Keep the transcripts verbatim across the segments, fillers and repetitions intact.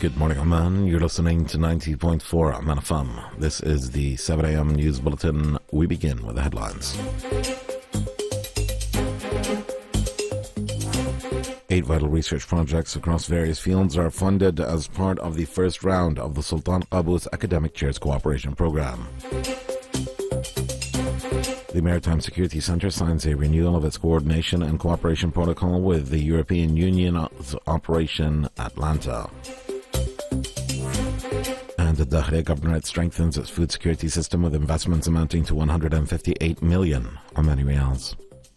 Good morning, Oman. You're listening to ninety point four Oman F M. This is the seven a.m. news bulletin. We begin with the headlines. Eight vital research projects across various fields are funded as part of the first round of the Sultan Qaboos Academic Chairs Cooperation Program. The Maritime Security Centre signs a renewal of its coordination and cooperation protocol with the European Union's Operation Atalanta. And the Dahriya Governorate strengthens its food security system with investments amounting to one hundred fifty-eight million Omani Riyals.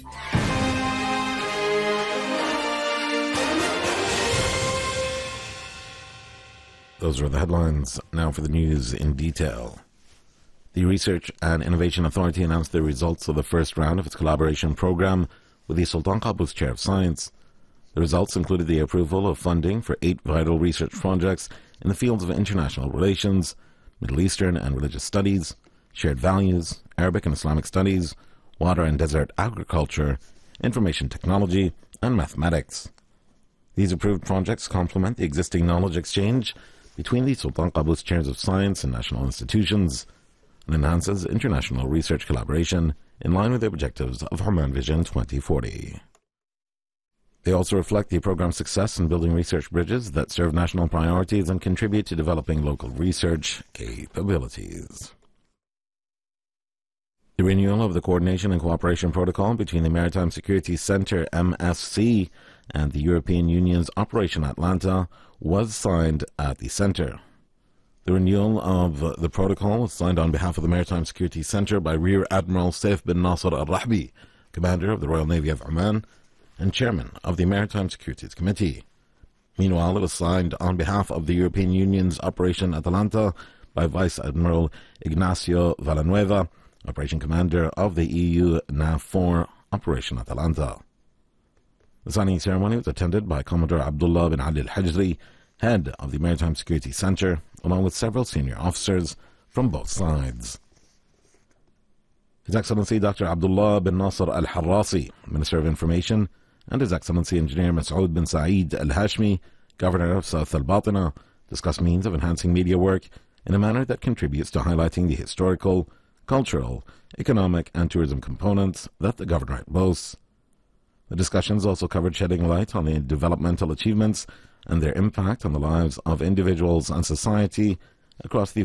Those are the headlines. Now for the news in detail. The Research and Innovation Authority announced the results of the first round of its collaboration program with the Sultan Qaboos Chair of Science. The results included the approval of funding for eight vital research projects in the fields of international relations, Middle Eastern and religious studies, shared values, Arabic and Islamic studies, water and desert agriculture, information technology, and mathematics. These approved projects complement the existing knowledge exchange between the Sultan Qaboos Chairs of Science and national institutions, and enhances international research collaboration in line with the objectives of Oman Vision twenty forty. They also reflect the program's success in building research bridges that serve national priorities and contribute to developing local research capabilities. The renewal of the Coordination and Cooperation Protocol between the Maritime Security Centre M S C and the European Union's Operation Atalanta was signed at the Centre. The renewal of the protocol was signed on behalf of the Maritime Security Centre by Rear Admiral Saif bin Nasser al-Rahbi, Commander of the Royal Navy of Oman and Chairman of the Maritime Securities Committee. Meanwhile, it was signed on behalf of the European Union's Operation Atalanta by Vice Admiral Ignacio Villanueva, Operation Commander of the E U NAVFOR Operation Atalanta. The signing ceremony was attended by Commodore Abdullah bin Ali al-Hajri, head of the Maritime Security Centre, along with several senior officers from both sides. His Excellency Doctor Abdullah bin Nasser al-Harrasi, Minister of Information, and His Excellency Engineer Masoud bin Saeed al-Hashmi, Governor of South Al-Batina, discussed means of enhancing media work in a manner that contributes to highlighting the historical, cultural, economic, and tourism components that the Governorate boasts. The discussions also covered shedding light on the developmental achievements and their impact on the lives of individuals and society across the